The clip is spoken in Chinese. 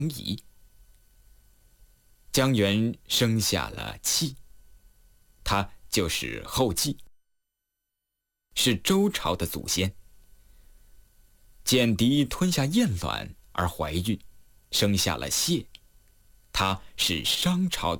仪。姜元生下了契，他就是后稷，是周朝的祖先。简狄吞下燕卵而怀孕，生下了谢，他是商朝